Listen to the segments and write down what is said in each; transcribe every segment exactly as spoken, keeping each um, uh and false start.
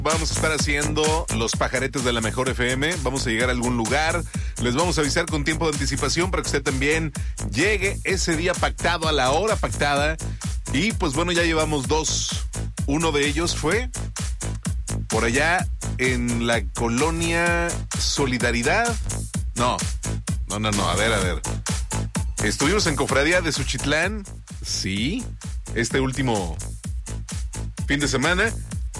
Vamos a estar haciendo los pajaretes de la Mejor F M. Vamos a llegar a algún lugar. Les vamos a avisar con tiempo de anticipación para que usted también llegue ese día pactado, a la hora pactada. Y pues bueno, ya llevamos dos. Uno de ellos fue por allá en la colonia Solidaridad. No, no, no, no. A ver, a ver. Estuvimos en Cofradía de Suchitlán. Sí. Este último fin de semana.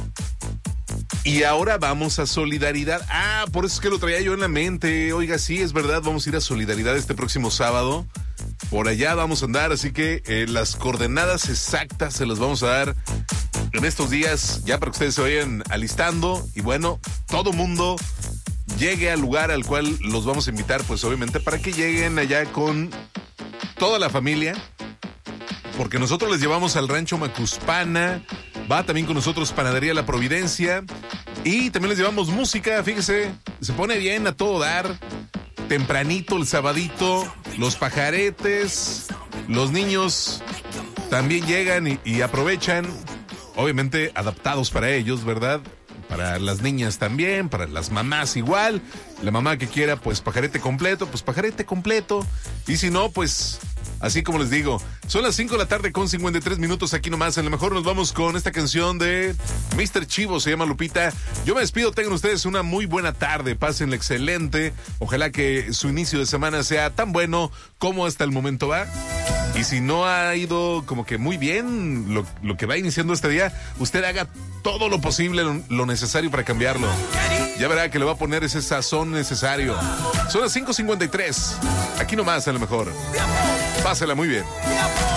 Y ahora vamos a Solidaridad. Ah, por eso es que lo traía yo en la mente. Oiga, sí, es verdad, vamos a ir a Solidaridad este próximo sábado. Por allá vamos a andar, así que eh, las coordenadas exactas se las vamos a dar en estos días, ya para que ustedes se vayan alistando. Y bueno, todo mundo llegue al lugar al cual los vamos a invitar, pues obviamente para que lleguen allá con toda la familia. Porque nosotros les llevamos al Rancho Macuspana. Va también con nosotros Panadería La Providencia. Y también les llevamos música, fíjese. Se pone bien a todo dar. Tempranito el sabadito. Los pajaretes. Los niños también llegan y, y aprovechan. Obviamente adaptados para ellos, ¿verdad? Para las niñas también, para las mamás igual. La mamá que quiera, pues pajarete completo, pues pajarete completo. Y si no, pues... Así como les digo, son las cinco de la tarde con cincuenta y tres minutos aquí nomás. A lo mejor nos vamos con esta canción de mister Chivo, se llama Lupita. Yo me despido, tengan ustedes una muy buena tarde, pásenla excelente. Ojalá que su inicio de semana sea tan bueno como hasta el momento va. Y si no ha ido como que muy bien lo, lo que va iniciando este día, usted haga todo lo posible, lo, lo necesario para cambiarlo. Ya verá que le va a poner ese sazón necesario. Son las cinco cincuenta y tres, aquí nomás a lo mejor. Pásela muy bien.